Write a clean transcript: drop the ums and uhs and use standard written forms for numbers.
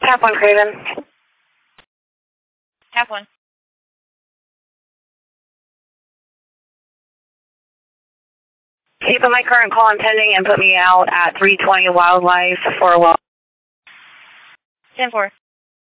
Tap 1 Craven. Tap 1. Keep my current call on pending and put me out at 320 Wildlife for a while. 10-4.